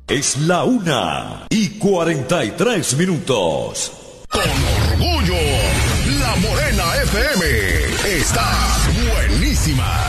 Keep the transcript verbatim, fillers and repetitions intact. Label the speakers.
Speaker 1: Es la una y cuarenta y tres minutos.
Speaker 2: Con orgullo, La Morena F M está buenísima.